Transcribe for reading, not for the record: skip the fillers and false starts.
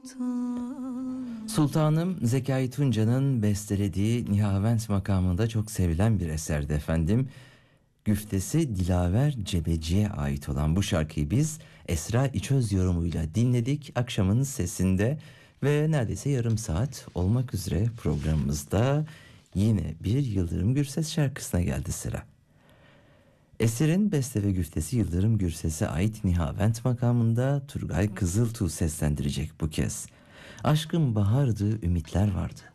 Sultanım Zekai Tunca'nın bestelediği Nihavent makamında çok sevilen bir eserdi efendim. Güftesi Dilaver Cebeci'ye ait olan bu şarkıyı biz Esra İçöz yorumuyla dinledik akşamın sesinde ve neredeyse yarım saat olmak üzere programımızda yine bir Yıldırım Gürses şarkısına geldi sıra. Eserin beste ve güftesi Yıldırım Gürses'e ait Nihavent makamında Turgay Kızıltuğ seslendirecek bu kez. Aşkın bahardı, ümitler vardı.